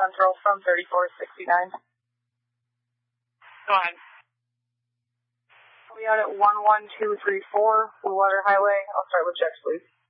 Central from 3469. Go ahead. We out at 11234, Blue Water Highway. I'll start with checks, please.